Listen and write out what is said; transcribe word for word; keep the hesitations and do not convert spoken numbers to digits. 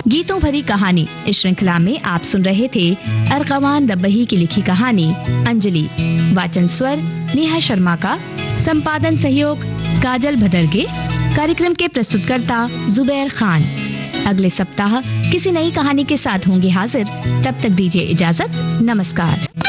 गीतों भरी कहानी। इस श्रृंखला में आप सुन रहे थे अरकावान रब्बही की लिखी कहानी अंजलि। वाचन स्वर नेहा शर्मा का, संपादन सहयोग काजल भदरगे। कार्यक्रम के प्रस्तुतकर्ता जुबैर खान। अगले सप्ताह किसी नई कहानी के साथ होंगे हाजिर। तब तक दीजिए इजाजत। नमस्कार।